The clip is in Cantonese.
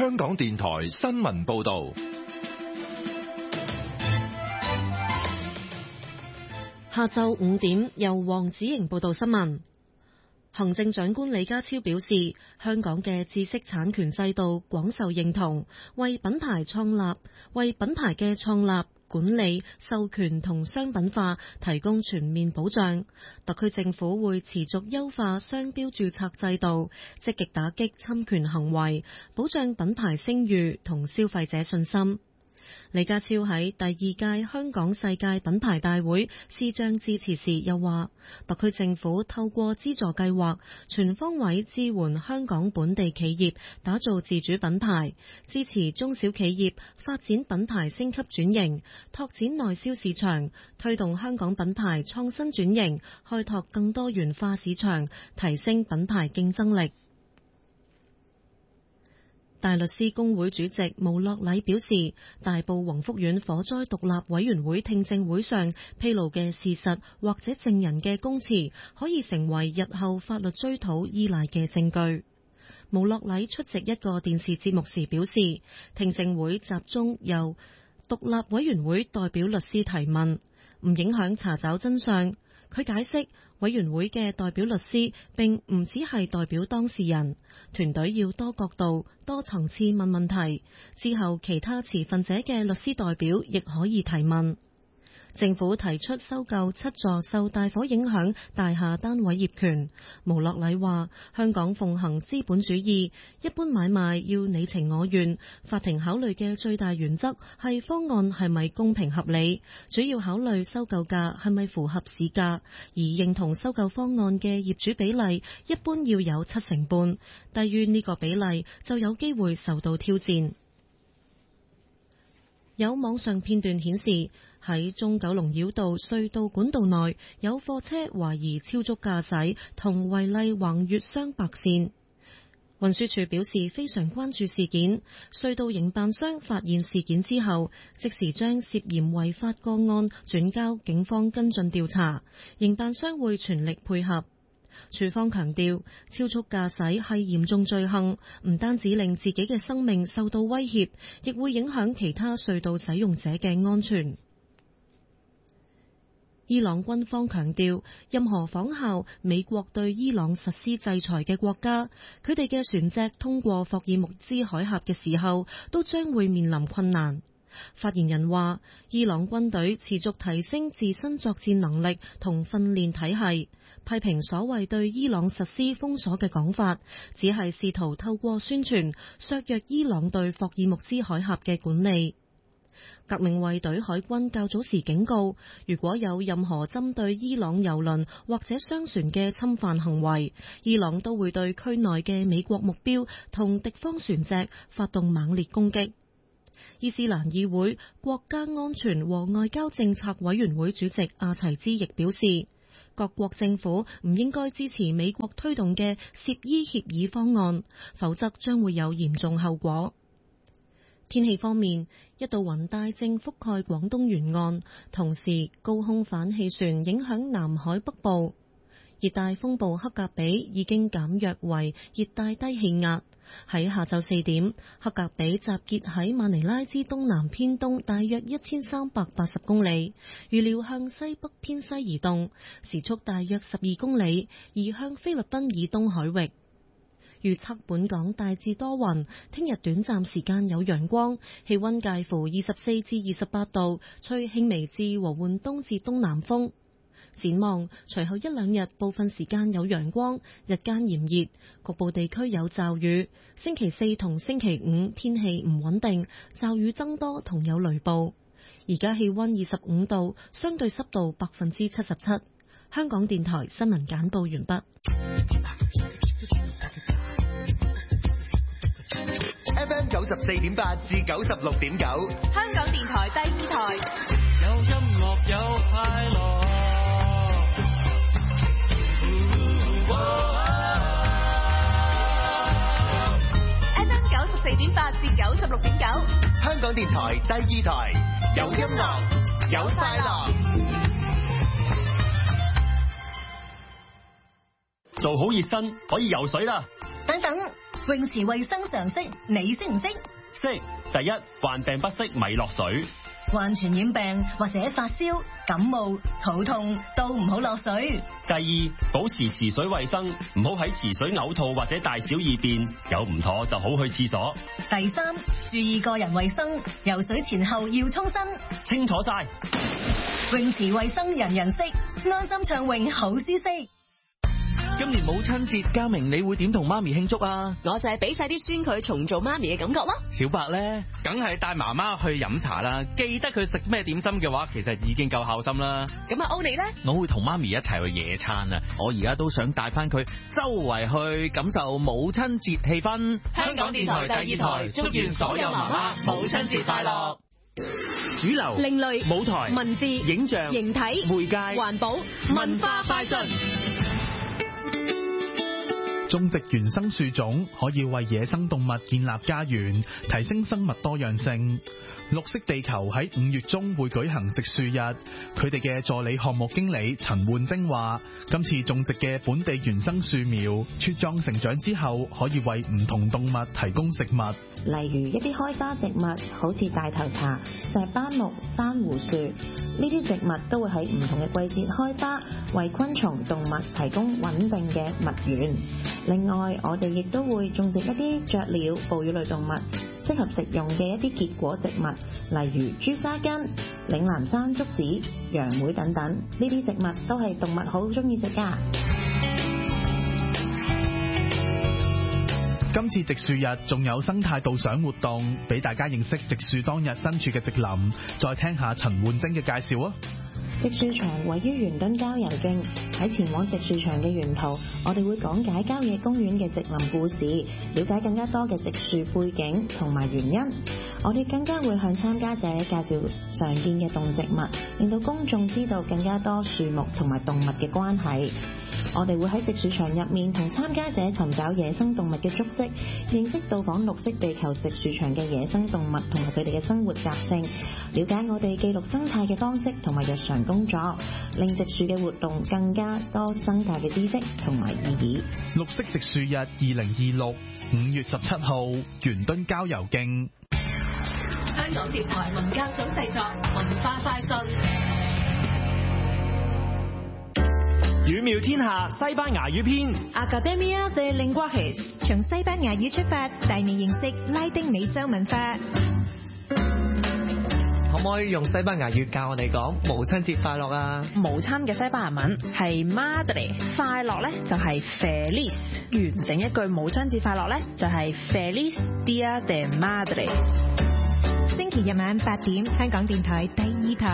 香港電台新聞報道。 下晝5點，由黃子瑩報道新聞。行政長官李家超表示，香港嘅知識產權制度廣受認同，為品牌嘅創立、管理、授權同商品化提供全面保障。特區政府會持續優化商標註冊制度，積極打擊侵權行為，保障品牌聲譽同消費者信心。李家超喺第2屆香港世界品牌大會視像致辭時又話，特區政府透過資助計劃，全方位支援香港本地企業打造自主品牌，支持中小企業發展品牌升級轉型，拓展內銷市場，推動香港品牌創新轉型，開拓更多元化市場，提升品牌競爭力。大律師公會主席毛樂禮表示，大埔宏福苑火災獨立委員會聽證會上披露嘅事實或者證人嘅供詞，可以成為日後法律追討依賴嘅證據。毛樂禮出席一個電視節目時表示，聽證會集中由獨立委員會代表律師提問，唔影響查找真相。佢解釋，委員會嘅代表律師並唔只係代表當事人，團隊要多角度、多層次問問題，之後其他持份者嘅律師代表亦可以提問。政府提出收購7座受大火影響大廈單位業權。毛樂禮話，香港奉行資本主義，一般買賣要你情我願，法庭考慮嘅最大原則係方案係咪公平合理，主要考慮收購價係咪符合市價，而認同收購方案嘅業主比例一般要有7成半，低於呢個比例就有機會受到挑戰。有網上片段顯示，喺中九龍繞道隧道管道內有貨車懷疑超速駕駛同違例橫越雙白線。運輸署表示非常關注事件，隧道營辦商發現事件之後，即時將涉嫌違法個案轉交警方跟進調查，營辦商會全力配合。署方強調，超速駕駛係嚴重罪行，唔單止令自己嘅生命受到威脅，亦會影響其他隧道使用者嘅安全。伊朗軍方強調，任何仿效美國對伊朗實施制裁嘅國家，佢哋嘅船隻通過霍爾木茲海峽嘅時候，都將會面臨困難。發言人話，伊朗軍隊持續提升自身作戰能力同訓練體系，批評所謂對伊朗實施封鎖嘅講法，只係試圖透過宣傳削弱伊朗對霍爾木茲海峽嘅管理。革命衛隊海軍較早時警告，如果有任何針對伊朗油輪或者商船嘅侵犯行為，伊朗都會對區內嘅美國目標同敵方船隻發動猛烈攻擊。伊斯蘭議會國家安全和外交政策委員會主席阿齊茲亦表示，各國政府唔應該支持美國推動嘅涉伊協議方案，否則將會有嚴重後果。天氣方面，一道雲帶正覆蓋廣東沿岸，同時高空反氣旋影響南海北部。熱帶風暴黑格比已經減弱為熱帶低氣壓。喺下晝4點，黑格比集結喺馬尼拉之東南偏東大約1380公里，預料向西北偏西移動，時速大約12公里，移向菲律賓以東海域。預測本港大致多雲，聽日短暫時間有陽光，氣溫介乎24至28度，吹輕微至和緩東至東南風。展望隨後1-2日部分時間有陽光，日間炎熱，局部地區有驟雨。星期4同星期5天氣唔穩定，驟雨增多同有雷暴。而家氣溫25度，相對濕度77%。香港電台新聞簡報完畢。 FM 94.8至96.9， 香港電台第2台。 有音樂有快樂。 FM 94.8至96.9， 香港電台第2台，有音樂有快樂。 做好熱身可以游水啦。 等等， 泳池衛生常識你識唔識？ 識。第一，患病不適咪落水。 患傳染病或者發燒、感冒、肚痛都唔好落水。 第二，保持池水衛生，唔好喺池水嘔吐或者大小二便，有唔妥就好去廁所。 第三，注意個人衛生，游水前後要沖身。 清楚晒。 泳池衛生人人識，安心暢泳好舒適。 今年母親節，嘉明你會點同媽咪慶祝啊？ 我就係俾晒啲孫佢重做媽咪嘅感覺咯。 小白咧， 梗係帶媽媽去飲茶啦。記得佢食咩點心嘅話，其實已經夠孝心啦。 咁啊，歐尼咧？ 我會同媽咪一齊去野餐啊！我而家都想帶翻佢周圍去感受母親節氣氛。 香港電台第2台，祝願所有媽媽母親節快樂。 主流、 另類、 舞台、 文字、 影像、 形體、 媒介、 環保、文化快訊。 種植原生樹種可以為野生動物建立家園，提升生物多樣性。綠色地球喺5月中會舉行植樹日，佢哋嘅助理項目經理陳煥晶話，今次種植嘅本地原生樹苗茁壯成長之後，可以為唔同動物提供食物。 例如一啲開花植物，好似大頭茶、石斑木、珊瑚樹，呢啲植物都會喺唔同嘅季節開花，為昆蟲、動物提供穩定嘅蜜源。另外，我哋亦都會種植一啲雀鳥、哺乳類動物，適合食用嘅一啲結果植物，例如朱砂根、嶺南山竹子、楊梅等等，呢啲植物都係動物好中意食㗎。 今次植樹日仲有生態導賞活動，俾大家認識植樹當日身處嘅植林。再聽下陳煥晶嘅介紹啊！ 植樹場位於圓墩郊遊徑，喺前往植樹場嘅沿途，我哋會講解郊野公園嘅植林故事，了解更加多嘅植樹背景同埋原因。我哋更加會向參加者介紹常見嘅動植物，令到公眾知道更加多樹木同埋動物嘅關係。我哋會喺植樹場入面同參加者尋找野生動物嘅足跡，認識到訪綠色地球植樹場嘅野生動物同埋佢哋嘅生活習性，了解我哋記錄生態嘅方式同埋日常工作，令植樹嘅活動更加多生態嘅知識同埋意義。 綠色植樹日2026 5月17號，圓墩郊遊徑。 香港電台文教組製作，文化快訊。 語妙天下西班牙語篇 Academia de Lenguajes 從西班牙語出發，帶你認識拉丁美洲文化。 可唔可以用西班牙語教我哋講母親節快樂啊？ 母親嘅西班牙文係 Madre， 快樂咧就係 Feliz， 完整一句母親節快樂咧就係 Feliz Dia de Madre。 星期日晚8點，香港電台第2台。